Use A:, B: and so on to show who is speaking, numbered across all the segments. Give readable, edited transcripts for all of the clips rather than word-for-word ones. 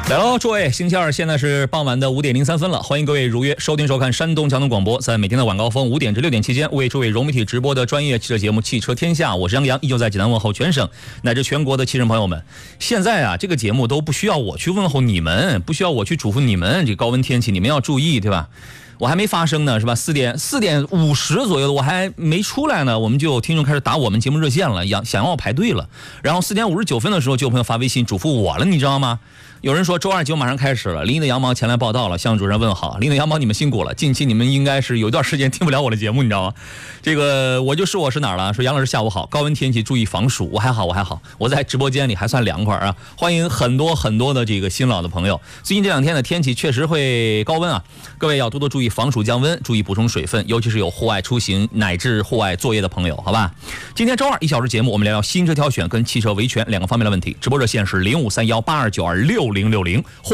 A: 来喽，诸位，星期二现在是傍晚的5点03分了，欢迎各位如约收听收看山东交通广播，在每天的晚高峰5点至6点期间，为诸位融媒体直播的专业汽车节目《汽车天下》，我是杨洋，依旧在济南问候全省乃至全国的汽车朋友们。现在啊，这个节目都不需要我去问候你们，不需要我去嘱咐你们，这高温天气你们要注意，对吧？我还没发生呢，是吧？4点50左右的，我还没出来呢，我们就有听众开始打我们节目热线了，想要我排队了。然后4点59分的时候，就有朋友发微信嘱咐我了，你知道吗？有人说周二节目马上开始了，林的羊毛前来报道了，向主任问好。林的羊毛你们辛苦了，近期你们应该是有一段时间听不了我的节目，你知道吗？这个我就说我是哪儿了，说杨老师下午好，高温天气注意防暑。我还好，我在直播间里还算凉快啊。欢迎很多的这个新老的朋友。最近这2天的天气确实会高温啊，各位要多多注意防暑降温，注意补充水分，尤其是有户外出行乃至户外作业的朋友，好吧？今天周二1小时节目，我们聊聊新车挑选跟汽车维权2个方面的问题。直播热线是053182926060或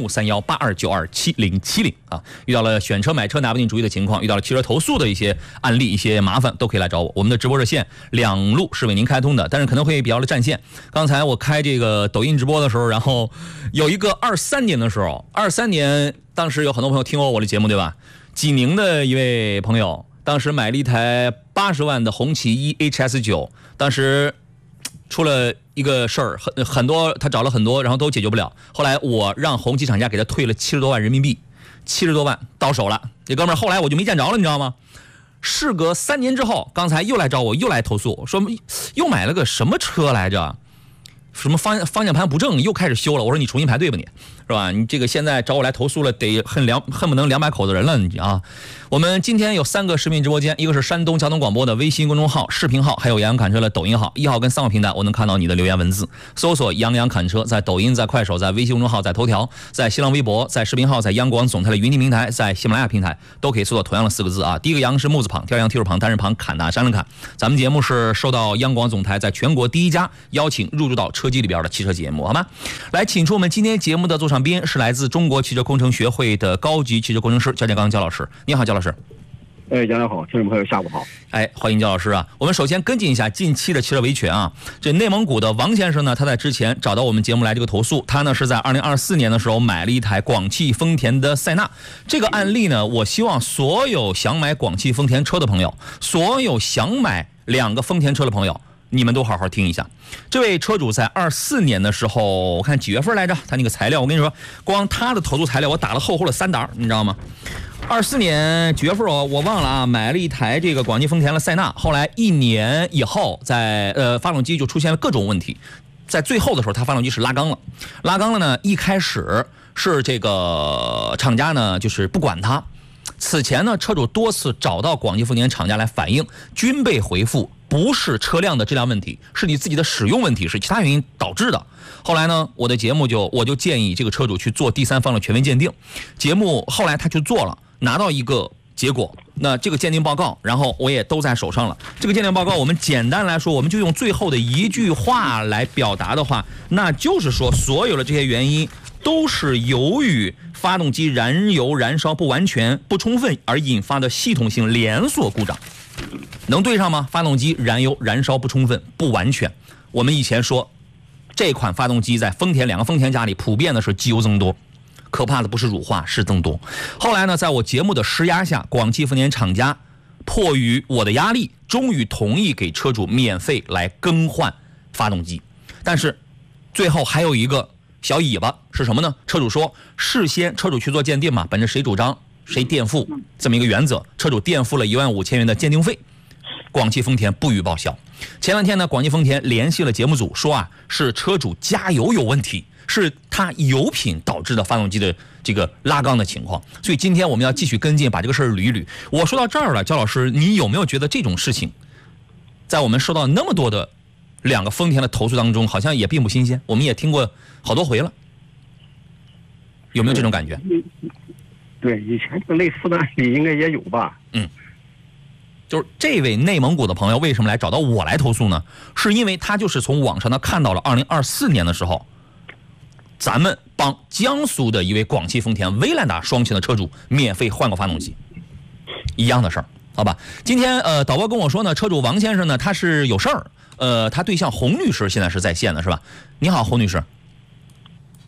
A: 053182927070啊。遇到了选车买车拿不定主意的情况，遇到了汽车投诉的一些案例、一些麻烦，都可以来找我。我们的直播热线2路是为您开通的，但是可能会比较的占线。刚才我开这个抖音直播的时候，然后有一个23年的时候，23年当时有很多朋友听过我的节目，对吧？济宁的一位朋友当时买了一台80万的红旗1HS9，当时出了一个事儿，很多他找了很多，然后都解决不了。后来我让红旗厂家给他退了70多万人民币，70多万到手了。这哥们儿后来我就没见着了，你知道吗？事隔3年之后，刚才又来找我，又来投诉，说又买了个什么车来着？什么方向盘不正，又开始修了。我说你重新排队吧，你是吧？你这个现在找我来投诉了，得恨不能200口的人了，你啊！我们今天有3个视频直播间，一个是山东交通广播的微信公众号、视频号，还有杨洋侃车的抖音号，1号跟3号平台，我能看到你的留言文字。搜索杨洋侃车，在抖音、在快手、在微信公众号、在头条、在新浪微博、在视频号、在央广总台的云听平台、在喜马拉雅平台，都可以搜到同样的4个字啊。第一个杨是木字旁，第二杨提手旁，单人旁，侃大山人侃。咱们节目是受到央广总台在全国第1家邀请入驻到车机里边的汽车节目，好吗？来，请出我们今天节目的座上宾是来自中国汽车工程学会的高级汽车工程师焦建刚焦老师。你好，焦老师。
B: 杨洋好，听众朋友下午好。
A: 欢迎焦老师啊。我们首先跟进一下近期的汽车维权啊。这内蒙古的王先生呢，他在之前找到我们节目来这个投诉，他呢是在2024年的时候买了一台广汽丰田的塞纳。这个案例呢，我希望所有想买广汽丰田车的朋友，所有想买2个丰田车的朋友，你们都好好听一下。这位车主在24年的时候，我看几月份来着，他那个材料，我跟你说，光他的投诉材料我打了厚的3沓，你知道吗？24年几月份我忘了啊，买了一台这个广汽丰田的塞纳，后来1年以后，在发动机就出现了各种问题，在最后的时候，它发动机是拉缸了呢。一开始是这个厂家呢就是不管它，此前呢车主多次找到广汽丰田厂家来反映，均被回复不是车辆的质量问题，是你自己的使用问题，是其他原因导致的。后来呢，我的节目我就建议这个车主去做第3方的全面鉴定。节目后来他去做了，拿到一个结果，那这个鉴定报告，然后我也都在手上了。这个鉴定报告，我们简单来说，我们就用最后的一句话来表达的话，那就是说，所有的这些原因都是由于发动机燃油燃烧不完全、不充分而引发的系统性连锁故障。能对上吗？发动机燃油燃烧不充分、不完全。我们以前说，这款发动机在2个丰田家里普遍的是机油增多，可怕的不是乳化，是增多。后来呢，在我节目的施压下，广汽丰田厂家迫于我的压力，终于同意给车主免费来更换发动机。但是最后还有一个小尾巴是什么呢？车主说，事先车主去做鉴定嘛，本着谁主张谁垫付这么一个原则，车主垫付了15000元的鉴定费，广汽丰田不予报销。前2天呢，广汽丰田联系了节目组，说啊，是车主加油有问题，是他油品导致的发动机的这个拉缸的情况。所以今天我们要继续跟进，把这个事儿捋一捋。我说到这儿了，焦老师，你有没有觉得这种事情在我们收到那么多的2个丰田的投诉当中，好像也并不新鲜？我们也听过好多回了，有没有这种感觉？
B: 对，以前这个类似的案例应该也有吧。
A: 就是这位内蒙古的朋友为什么来找到我来投诉呢？是因为他就是从网上他看到了2024年的时候，咱们帮江苏的一位广汽丰田威兰达双擎的车主免费换过发动机，一样的事儿，好吧？今天导播跟我说呢，车主王先生呢他是有事儿，他对象洪女士现在是在线的，是吧？你好，洪女士。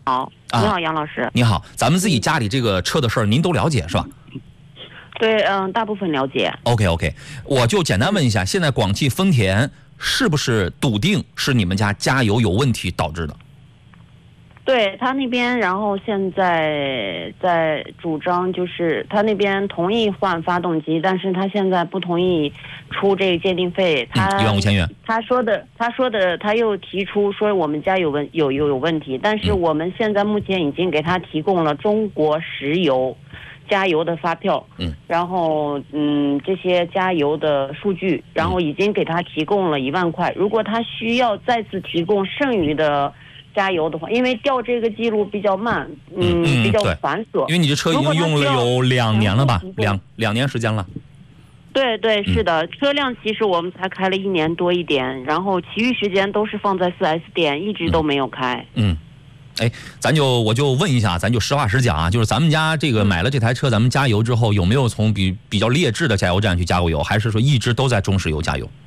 C: 好，你好，杨老师。
A: 你好，咱们自己家里这个车的事儿，您都了解是吧？
C: 对，大部分了解。
A: OK， 我就简单问一下，现在广汽丰田是不是笃定是你们家加油有问题导致的？
C: 对他那边，然后现在在主张，就是他那边同意换发动机，但是他现在不同意出这个鉴定费，他
A: 15000元。
C: 他说的，他又提出说我们家有问题，但是我们现在目前已经给他提供了中国石油加油的发票，然后这些加油的数据，然后已经给他提供了1万块，如果他需要再次提供剩余的加油的话，因为调这个记录比较慢，比较繁琐。
A: 因为你这车已经用了有2年了吧？两年时间了。
C: 对，是的，车辆其实我们才开了1年多一点，然后其余时间都是放在4S 店，一直都没有开。
A: 哎，我就问一下，咱就实话实讲啊，就是咱们家这个买了这台车，咱们加油之后有没有从比较劣质的加油站去加过油，还是说一直都在中石油加油？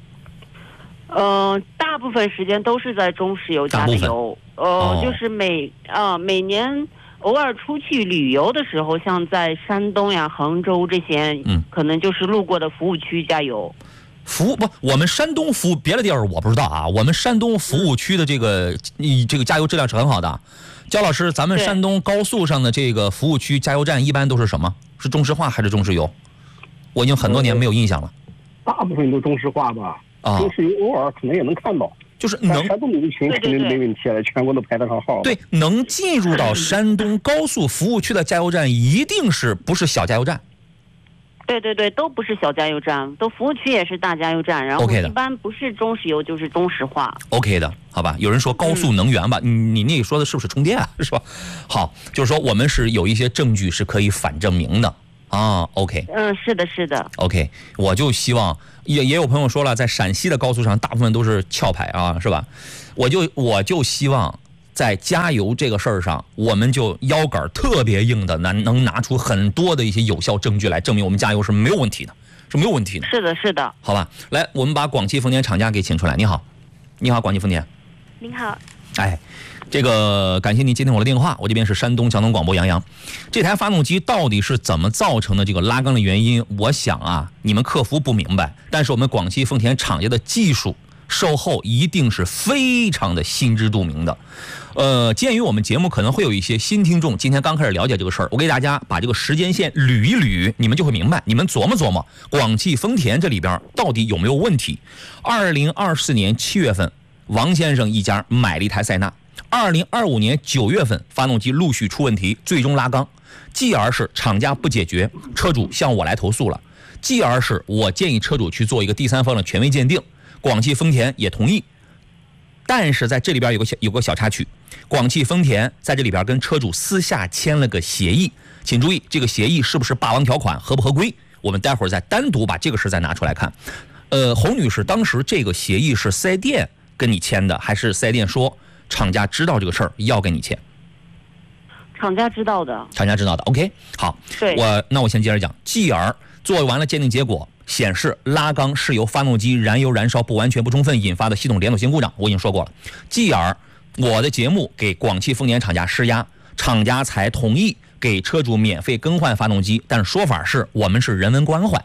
C: 大部分时间都是在中石油加的油。就是每年偶尔出去旅游的时候，像在山东呀、杭州这些，可能就是路过的服务区加油。
A: 我们山东服务别的地儿我不知道啊，我们山东服务区的这个加油质量是很好的。焦老师，咱们山东高速上的这个服务区加油站一般都是什么？是中石化还是中石油？我已经很多年没有印象了。
B: 大部分都中石化吧，中石油偶尔可能也能看到。
A: 就是能
B: 山东民群肯定没问题了，全国都排得上号。
A: 对，能进入到山东高速服务区的加油站，一定不是小加油站。
C: 对，都不是小加油站，都服务区也是大加油站，然后一般不是中石油就是中石化。
A: OK 的，好吧？有人说高速能源吧，你那说的是不是充电啊？是吧？好，就是说我们是有一些证据是可以反证明的啊。OK，
C: 是的。
A: OK， 我就希望也有朋友说了，在陕西的高速上大部分都是壳牌啊，是吧？我就希望在加油这个事儿上，我们就腰杆特别硬的，能拿出很多的一些有效证据来证明我们加油是没有问题的，是没有问题的。
C: 是的。
A: 好吧，来，我们把广汽丰田厂家给请出来。你好，广汽丰田。
D: 您好。
A: 哎，这个感谢您接听我的电话，我这边是山东交通广播杨洋。这台发动机到底是怎么造成的这个拉缸的原因？我想啊，你们客服不明白，但是我们广汽丰田厂家的技术售后一定是非常的心知肚明的。鉴于我们节目可能会有一些新听众，今天刚开始了解这个事儿，我给大家把这个时间线捋一捋，你们就会明白，你们琢磨琢磨，广汽丰田这里边到底有没有问题。2024年7月份，王先生一家买了一台塞纳，2025年9月份，发动机陆续出问题，最终拉缸，继而是厂家不解决，车主向我来投诉了，继而是我建议车主去做一个第三方的权威鉴定，广汽丰田也同意。但是在这里边有个小插曲，广汽丰田在这里边跟车主私下签了个协议，请注意这个协议是不是霸王条款，合不合规？我们待会儿再单独把这个事再拿出来看。洪女士，当时这个协议是4S店跟你签的，还是4S店说厂家知道这个事儿要跟你签？
C: 厂家知道的。厂
A: 家知道的。OK， 好，
C: 对，
A: 那我先接着讲。继而做完了鉴定结果，显示拉缸是由发动机燃油燃烧不完全不充分引发的系统连锁性故障，我已经说过了。继而我的节目给广汽丰田厂家施压，厂家才同意给车主免费更换发动机，但是说法是我们是人文关怀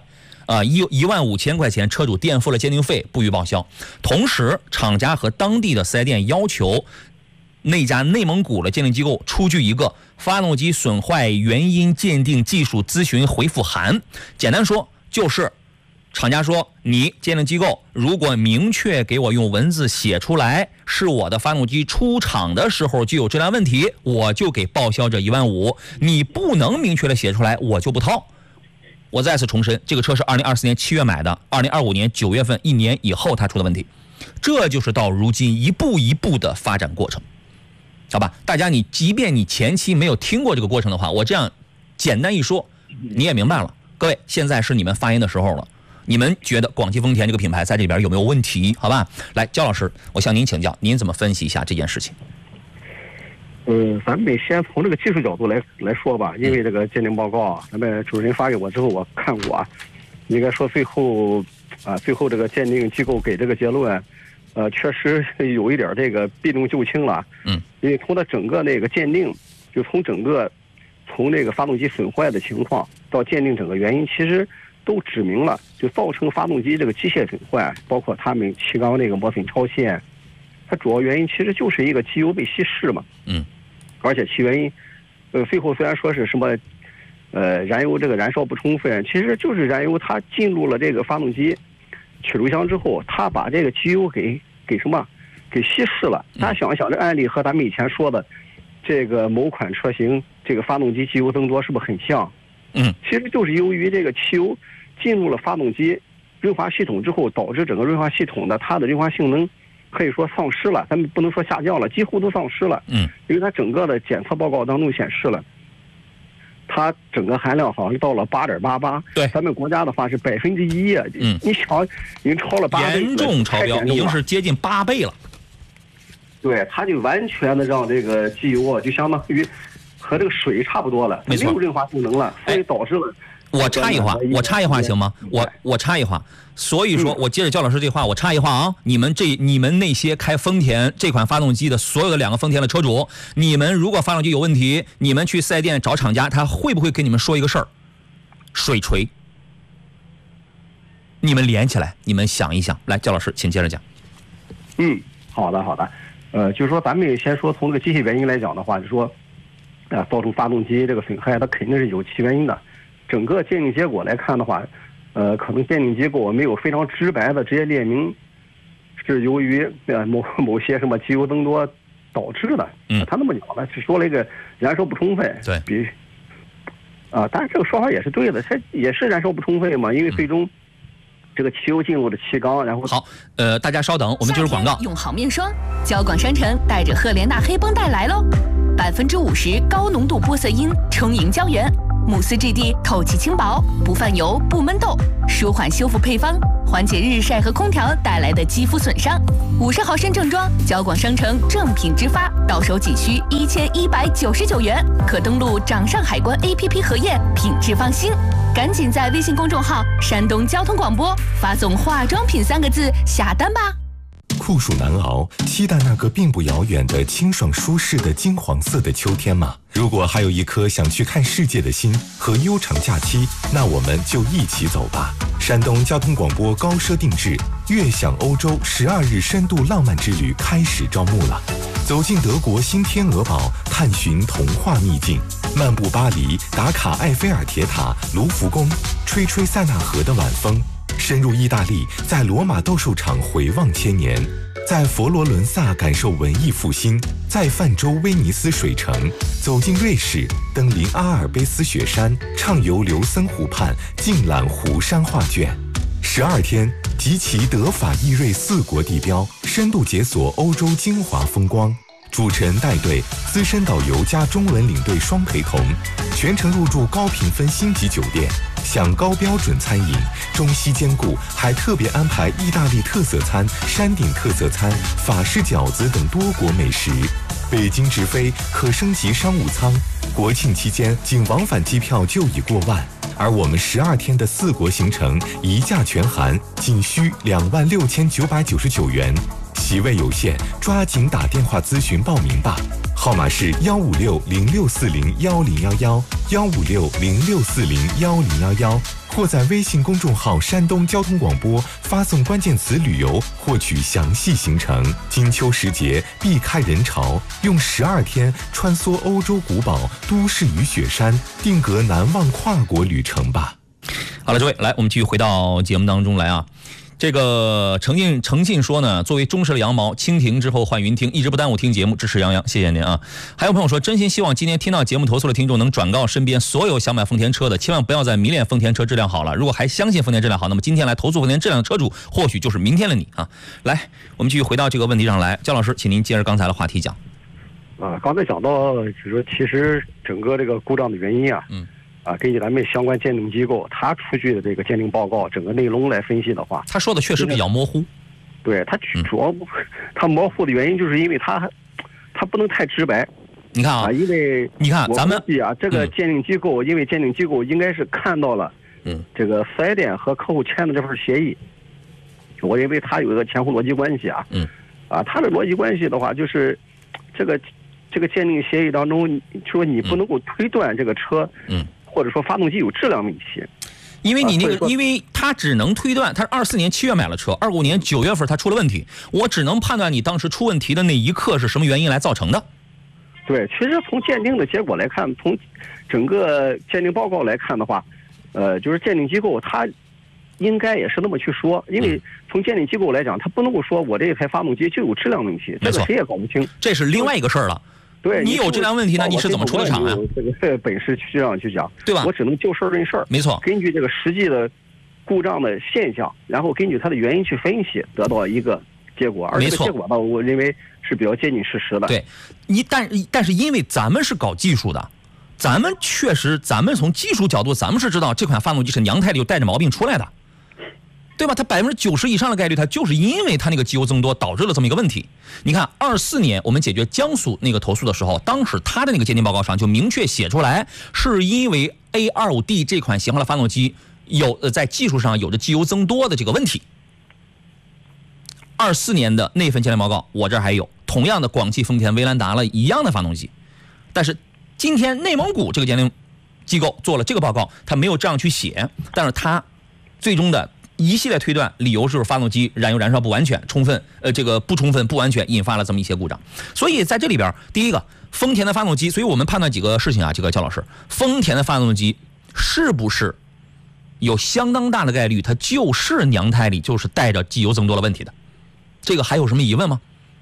A: ，15000块钱车主垫付了鉴定费，不予报销。同时厂家和当地的4S店要求那家内蒙古的鉴定机构出具一个发动机损坏原因鉴定技术咨询回复函。简单说就是厂家说，你鉴定机构如果明确给我用文字写出来是我的发动机出厂的时候就有质量问题，我就给报销这15000，你不能明确的写出来我就不掏。我再次重申，这个车是2024年7月买的，2025年9月份1年以后它出的问题。这就是到如今一步一步的发展过程，好吧？大家即便你前期没有听过这个过程的话，我这样简单一说你也明白了。各位，现在是你们发言的时候了，你们觉得广汽丰田这个品牌在这里边有没有问题？好吧，来，焦老师，我向您请教，您怎么分析一下这件事情？
B: 咱们先从这个技术角度来说吧，因为这个鉴定报告啊，咱们主任发给我之后，我看过啊，应该说最后这个鉴定机构给这个结论，确实有一点这个避重就轻了。 因为从它整个那个鉴定，就从那个发动机损坏的情况到鉴定整个原因，其实都指明了，就造成发动机这个机械损坏，包括他们气缸那个磨损超限，它主要原因其实就是一个机油被稀释嘛。而且其原因，最后虽然说是什么，燃油这个燃烧不充分，其实就是燃油它进入了这个发动机曲轴箱之后，它把这个机油给稀释了。大家想一想，这案例和咱们以前说的这个某款车型这个发动机机油增多是不是很像？其实就是由于这个汽油进入了发动机润滑系统之后，导致整个润滑系统的它的润滑性能可以说丧失了，咱们不能说下降了，几乎都丧失了。因为它整个的检测报告当中显示了，它整个含量好像到了8.88，
A: 对，
B: 咱们国家的话是1%啊。你想，已经超了8倍，
A: 严重超标，已经是接近8倍了。
B: 对，它就完全的让这个机油啊，就相当于和这个水差不多了，没有润滑性能了，所以导致了。
A: 我插一话行吗？我插一话。所以说我接着焦老师这话，我插一话啊，你们那些开丰田这款发动机的所有的2个丰田的车主，你们如果发动机有问题，你们去4S店找厂家，他会不会跟你们说一个事儿？水锤。你们连起来，你们想一想。来，焦老师，请接着讲。
B: 好的。就是说咱们先说从这个机械原因来讲的话，就是说，造成发动机这个损害，它肯定是有其原因的。整个鉴定结果来看的话，可能鉴定机构没有非常直白的直接列明是由于某些什么机油增多导致的。他那么讲的，只说了一个燃烧不充分。
A: 对。
B: 但是这个说法也是对的，它也是燃烧不充分嘛，因为最终这个汽油进入了气缸，然后
A: 好，大家稍等，我们就是广告。
D: 用好面霜，交广商城带着赫莲娜黑绷带来喽，50%高浓度玻色因充盈胶原，慕斯质地透气轻薄，不泛油不闷痘，舒缓修复配方，缓解日晒和空调带来的肌肤损伤。50毫升正装，交广商城正品直发，到手仅需1199元，可登录掌上海关 APP 核验，品质放心。赶紧在微信公众号山东交通广播发送化妆品3个字下单吧。
E: 酷暑难熬，期待那个并不遥远的清爽舒适的金黄色的秋天吗？如果还有一颗想去看世界的心和悠长假期，那我们就一起走吧。山东交通广播高奢定制悦享欧洲12日深度浪漫之旅开始招募了。走进德国新天鹅堡，探寻童话秘境，漫步巴黎，打卡埃菲尔铁塔、卢浮宫，吹吹塞纳河的晚风，深入意大利，在罗马斗兽场回望千年，在佛罗伦萨感受文艺复兴，在泛舟威尼斯水城，走进瑞士，登临阿尔卑斯雪山，畅游琉森湖畔，尽览湖山画卷。12天，集齐德法意瑞4国地标，深度解锁欧洲精华风光。主持人带队，资深导游加中文领队双陪同，全程入住高评分星级酒店，享高标准餐饮，中西兼顾，还特别安排意大利特色餐、山顶特色餐、法式饺子等多国美食。北京直飞可升级商务舱，国庆期间仅往返机票就已过万，而我们12天的4国行程一价全含，仅需26999元。席位有限，抓紧打电话咨询报名吧。号码是15606401011，15606401011，或在微信公众号山东交通广播发送关键词旅游获取详细行程。金秋时节避开人潮，用12天穿梭欧洲古堡、都市与雪山，定格难忘跨国旅程吧。
A: 好了，各位，来，我们继续回到节目当中来啊。这个诚信说呢，作为忠实的羊毛，蜻蜓之后换云听，一直不耽误听节目，支持杨洋，谢谢您啊。还有朋友说，真心希望今天听到节目投诉的听众能转告身边所有想买丰田车的，千万不要再迷恋丰田车质量好了。如果还相信丰田质量好，那么今天来投诉丰田质量的车主，或许就是明天的你啊。来，我们继续回到这个问题上来，焦老师，请您接着刚才的话题讲。
B: 刚才讲到，就是说，其实整个这个故障的原因啊，根据咱们相关鉴定机构他出具的这个鉴定报告整个内容来分析的话，
A: 他说的确实比较模糊。
B: 对，他主要他模糊的原因就是因为他不能太直白。
A: 你看啊，
B: 因为
A: 你看咱们
B: 这个鉴定机构，因为鉴定机构应该是看到了这个4S店和客户签的这份协议，我认为他有一个前后逻辑关系啊。他的逻辑关系的话，就是这个这个鉴定协议当中说你不能够推断这个车，或者说发动机有质量问题。
A: 因为你那个，因为他只能推断，他是24年7月买了车，25年9月份他出了问题，我只能判断你当时出问题的那一刻是什么原因来造成的。
B: 对，其实从鉴定的结果来看，从整个鉴定报告来看的话，就是鉴定机构他应该也是那么去说，因为从鉴定机构来讲，他不能够说我这一台发动机就有质量问题，这个谁也搞不清。
A: 这是另外一个事儿了。
B: 对，
A: 你有质量问题呢，你是怎么出的厂啊？
B: 这个本事去这样去讲，
A: 对吧？
B: 我只能就事论事儿。
A: 没错，
B: 根据这个实际的故障的现象，然后根据它的原因去分析，得到一个结果。而这个结果呢，我认为是比较接近事实的。
A: 对，但是因为咱们是搞技术的，咱们确实，咱们从技术角度，咱们是知道这款发动机是娘胎里就带着毛病出来的。对吧？它90%以上的概率，它就是因为它那个机油增多导致了这么一个问题。你看，24年我们解决江苏那个投诉的时候，当时它的那个鉴定报告上就明确写出来，是因为 A25D 这款型号的发动机在技术上有着机油增多的这个问题。24年的那份鉴定报告，我这儿还有同样的广汽丰田威兰达了一样的发动机，但是今天内蒙古这个鉴定机构做了这个报告，它没有这样去写，但是它最终的一系列推断理由就是发动机燃油燃烧不完全，不充分不完全，引发了这么一些故障。所以在这里边，第一个，丰田的发动机，所以我们判断几个事情啊，这个焦老师，丰田的发动机是不是有相当大的概率它就是娘胎里就是带着机油增多的问题的？这个还有什么疑问吗？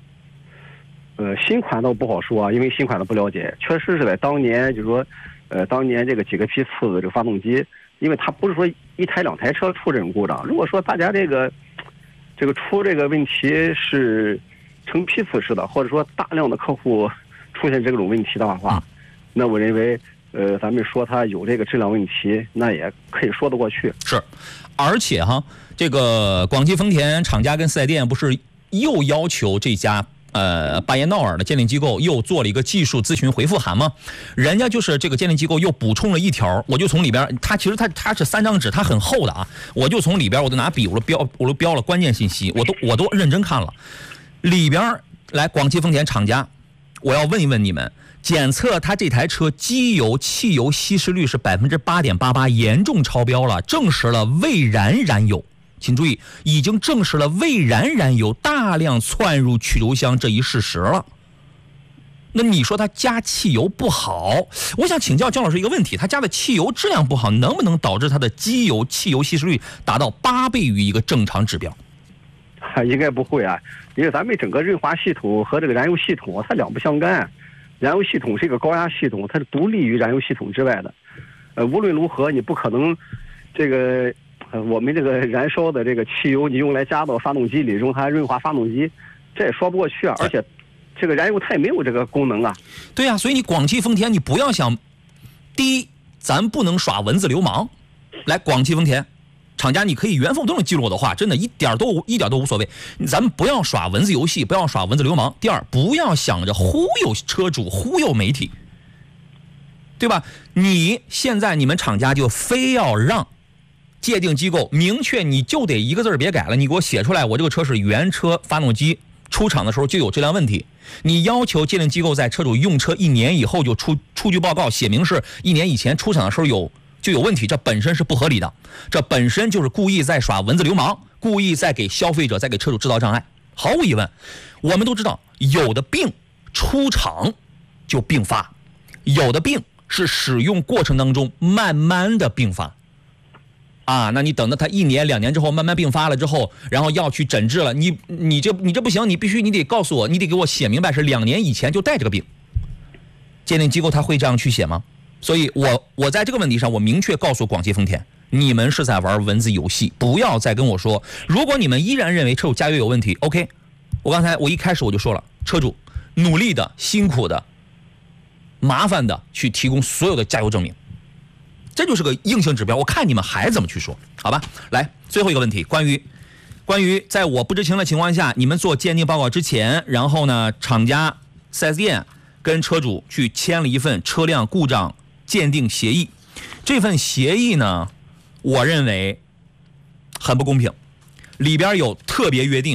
B: 新款倒不好说啊，因为新款的不了解，确实是在当年就是说，当年这个几个批次的这个发动机。因为它不是说一台两台车出这种故障，如果说大家这个出这个问题是成批次式的，或者说大量的客户出现这种问题的话，那我认为咱们说它有这个质量问题，那也可以说得过去。
A: 是，而且哈，这个广汽丰田厂家跟4S店不是又要求这家巴彦淖尔的鉴定机构又做了一个技术咨询回复函吗？人家就是这个鉴定机构又补充了一条，我就从里边，它其实它是3张纸，它很厚的啊，我就从里边我都拿笔我都标了关键信息，我都认真看了，里边来广汽丰田厂家，我要问一问你们，检测它这台车机油汽油稀释率是8.88%，严重超标了，证实了未燃燃油。请注意，已经证实了未燃燃油大量窜入曲轴箱这一事实了。那你说它加汽油不好，我想请教姜老师一个问题，它加的汽油质量不好，能不能导致它的机油汽油稀释率达到8倍于一个正常指标？
B: 应该不会啊，因为咱们整个润滑系统和这个燃油系统它两不相干，燃油系统是一个高压系统，它是独立于燃油系统之外的。无论如何，你不可能这个。我们这个燃烧的这个汽油，你用来加到发动机里，用它润滑发动机，这也说不过去啊！而且，这个燃油它也没有这个功能啊。
A: 对啊，所以你广汽丰田，你不要想，第一，咱不能耍文字流氓。来，广汽丰田厂家，你可以原封不动的记录我的话，真的一点都无所谓。咱们不要耍文字游戏，不要耍文字流氓。第二，不要想着忽悠车主、忽悠媒体，对吧？你们厂家就非要让鉴定机构明确，你就得一个字别改了，你给我写出来，我这个车是原车发动机出厂的时候就有质量问题。你要求鉴定机构在车主用车1年以后就出具报告，写明是1年以前出厂的时候就有问题，这本身是不合理的，这本身就是故意在耍文字流氓，故意在给消费者、在给车主制造障碍。毫无疑问，我们都知道，有的病出厂就并发，有的病是使用过程当中慢慢的并发。那你等到他1年2年之后慢慢并发了之后，然后要去诊治了，你这不行，你得告诉我，你得给我写明白是2年以前就带这个病。鉴定机构他会这样去写吗？所以我在这个问题上，我明确告诉广汽丰田，你们是在玩文字游戏，不要再跟我说，如果你们依然认为车主加油有问题 ，OK， 我一开始我就说了，车主努力的、辛苦的、麻烦的去提供所有的加油证明。这就是个硬性指标，我看你们还怎么去说，好吧？来，最后一个问题，关于在我不知情的情况下，你们做鉴定报告之前，然后呢，厂家 4S 店跟车主去签了一份车辆故障鉴定协议，这份协议呢，我认为很不公平，里边有特别约定啊，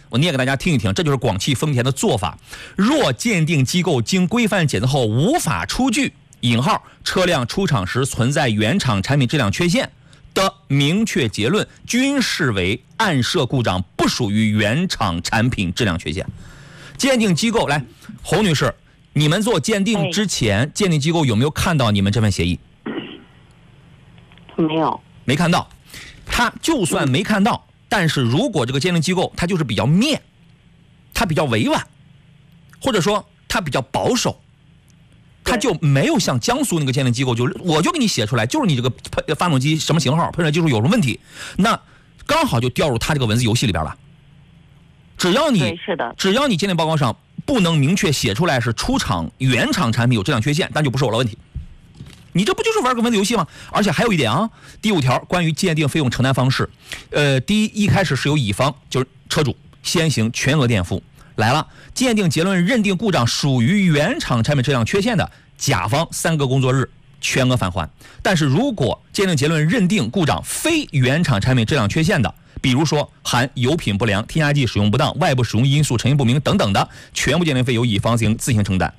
A: 我念给大家听一听，这就是广汽丰田的做法。若鉴定机构经规范检测后无法出具引号车辆出厂时存在原厂产品质量缺陷的明确结论，均视为暗设故障，不属于原厂产品质量缺陷。鉴定机构，来，侯女士，你们做鉴定之前，鉴定机构有没有看到你们这份协议？
C: 没有，
A: 没看到。他就算没看到，但是如果这个鉴定机构他就是比较面，他比较委婉，或者说他比较保守，他就没有像江苏那个鉴定机构，我就给你写出来，就是你这个发动机什么型号，喷射技术有什么问题，那刚好就掉入他这个文字游戏里边了。只要你鉴定报告上不能明确写出来是出厂原厂产品有质量缺陷，那就不是我的问题。你这不就是玩个文字游戏吗？而且还有一点啊，第5条关于鉴定费用承担方式，第一开始是由乙方就是车主先行全额垫付，来了，鉴定结论认定故障属于原厂产品质量缺陷的，甲方3个工作日全额返还。但是如果鉴定结论认定故障非原厂产品质量缺陷的，比如说含油品不良、添加剂使用不当、外部使用因素成因不明等等的，全部鉴定费由乙方自行承担。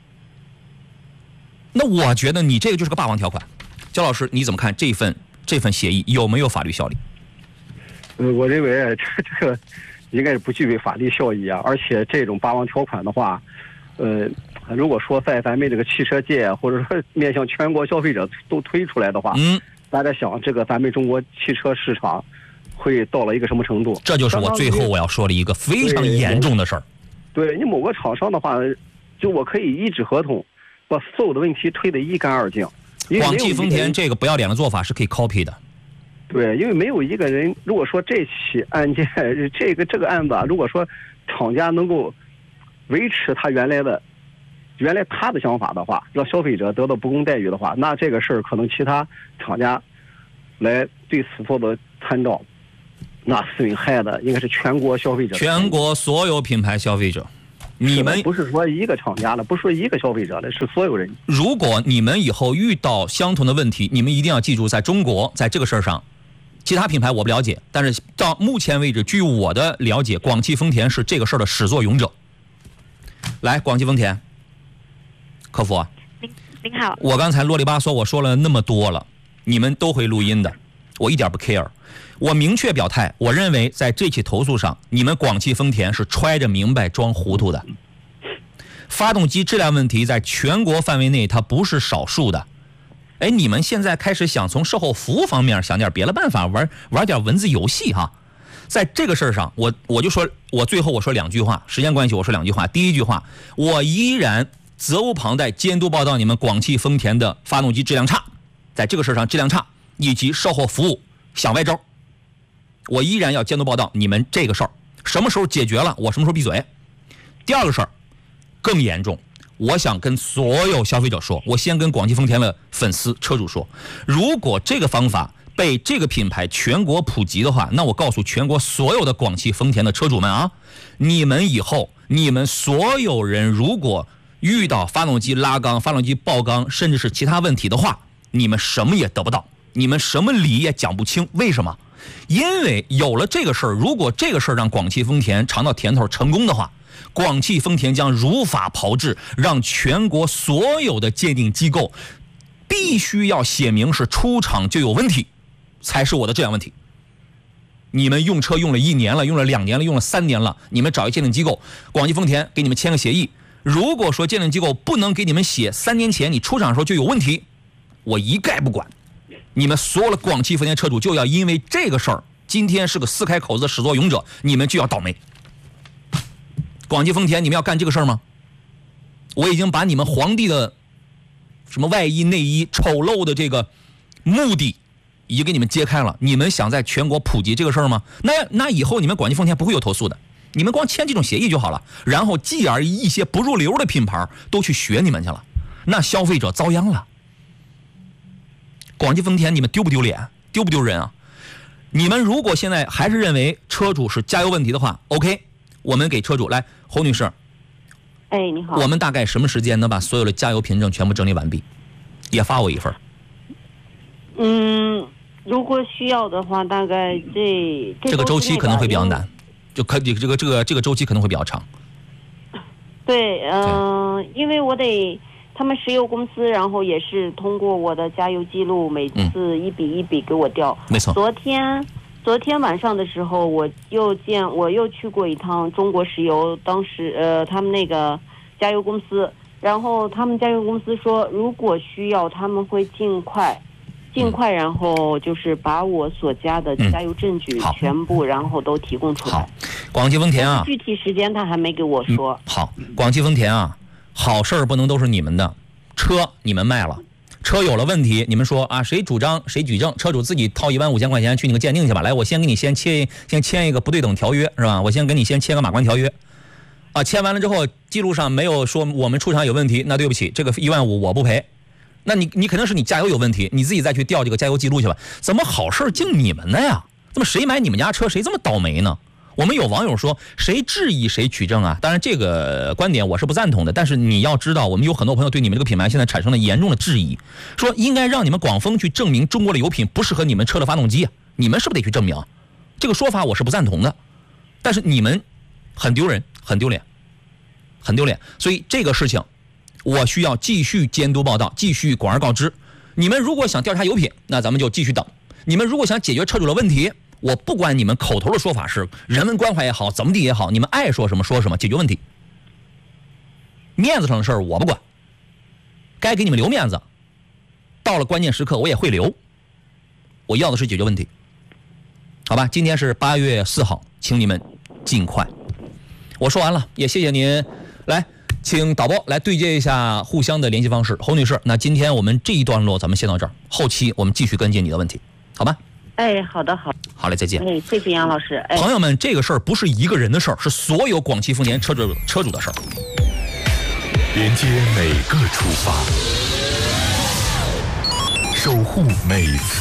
A: 那我觉得你这个就是个霸王条款，焦老师你怎么看这份协议有没有法律效力？
B: 我认为这个应该是不具备法律效益啊，而且这种霸王条款的话，如果说在咱们这个汽车界或者说面向全国消费者都推出来的话，大家想这个咱们中国汽车市场会到了一个什么程度？
A: 这就是我最后我要说的一个非常严重的事儿。
B: 对你某个厂商的话，就我可以一纸合同把所有的问题推得一干二净。
A: 广汽丰田这个不要脸的做法是可以 copy 的。
B: 对，因为没有一个人，如果说这起案件这个案子，如果说厂家能够维持他原来他的想法的话，让消费者得到不公待遇的话，那这个事儿可能其他厂家来对此做的参照，那损害的应该是全国消费者，
A: 全国所有品牌消费者。你们
B: 不是说一个厂家的，不是说一个消费者的，是所有人。
A: 如果你们以后遇到相同的问题，你们一定要记住，在中国，在这个事儿上，其他品牌我不了解，但是到目前为止，据我的了解，广汽丰田是这个事儿的始作俑者。来，广汽丰田客服，
F: 您好，
A: 我刚才啰里吧嗦我说了那么多了，你们都会录音的，我一点不 care。我明确表态，我认为在这起投诉上，你们广汽丰田是揣着明白装糊涂的。发动机质量问题在全国范围内它不是少数的。哎，你们现在开始想从售后服务方面想点别的办法，玩点文字游戏哈。在这个事儿上，我就说，我最后我说2句话，时间关系我说2句话。第一句话，我依然责无旁贷监督报道你们广汽丰田的发动机质量差，在这个事儿上质量差以及售后服务想歪招。我依然要监督报道你们这个事儿，什么时候解决了，我什么时候闭嘴。第二个事儿更严重，我想跟所有消费者说，我先跟广汽丰田的粉丝车主说，如果这个方法被这个品牌全国普及的话，那我告诉全国所有的广汽丰田的车主们啊，你们以后你们所有人如果遇到发动机拉缸、发动机爆缸，甚至是其他问题的话，你们什么也得不到，你们什么理也讲不清。为什么？因为有了这个事儿，如果这个事儿让广汽丰田尝到甜头成功的话，广汽丰田将如法炮制，让全国所有的鉴定机构必须要写明是出厂就有问题，才是我的质量问题。你们用车用了1年了，用了2年了，用了3年了，你们找一鉴定机构，广汽丰田给你们签个协议，如果说鉴定机构不能给你们写3年前你出厂的时候就有问题，我一概不管。你们所有的广汽丰田车主就要因为这个事儿，今天是个4开口子的始作俑者，你们就要倒霉。广汽丰田，你们要干这个事儿吗？我已经把你们皇帝的什么外衣内衣丑陋的这个目的已经给你们揭开了。你们想在全国普及这个事儿吗？那以后你们广汽丰田不会有投诉的，你们光签这种协议就好了，然后继而一些不入流的品牌都去学你们去了，那消费者遭殃了。广汽丰田，你们丢不丢脸？丢不丢人啊？你们如果现在还是认为车主是加油问题的话 ，OK， 我们给车主来，侯女士。
C: 哎，你好。我
A: 们大概什么时间能把所有的加油凭证全部整理完毕？也发我一份。
C: 如果需要的话，大概这
A: 个周期可能会比较难。 就可这个周期可能会比较长。
C: 对，因为他们石油公司，然后也是通过我的加油记录，每次一笔一笔给我调。
A: 没错。
C: 昨天晚上的时候，我又去过一趟中国石油，当时他们那个加油公司，然后他们加油公司说，如果需要，他们会尽快，然后就是把我所加的加油证据全部，然后都提供出来。
A: 好，广汽丰田啊，
C: 具体时间他还没给我说。
A: 好，广汽丰田啊，好事儿不能都是你们的，车你们卖了。车有了问题，你们说啊，谁主张谁举证，车主自己掏15000块钱去那个鉴定去吧。来，我先给你先签一个不对等条约，是吧？我先跟你签个马关条约，啊，签完了之后记录上没有说我们出厂有问题，那对不起，这个15000我不赔。那你肯定是你加油有问题，你自己再去调这个加油记录去吧。怎么好事净你们的呀？怎么谁买你们家车谁这么倒霉呢？我们有网友说谁质疑谁取证啊，当然这个观点我是不赞同的，但是你要知道我们有很多朋友对你们这个品牌现在产生了严重的质疑，说应该让你们广丰去证明中国的油品不适合你们车的发动机啊，你们是不是得去证明啊？这个说法我是不赞同的，但是你们很丢人，所以这个事情我需要继续监督报道，继续广而告之。你们如果想调查油品，那咱们就继续等；你们如果想解决车主的问题，我不管你们口头的说法是人文关怀也好，怎么地也好，你们爱说什么说什么，解决问题。面子上的事儿我不管，该给你们留面子，到了关键时刻我也会留。我要的是解决问题，好吧？今天是8月4号，请你们尽快。我说完了，也谢谢您。来，请导播来对接一下互相的联系方式。侯女士，那今天我们这一段落咱们先到这儿，后期我们继续跟进你的问题，好吧？
C: 哎，好的，
A: 好嘞，再见。
C: 哎，谢谢杨老师。哎，
A: 朋友们，这个事儿不是一个人的事儿，是所有广汽丰田车主的事儿。
E: 连接每个出发，守护每次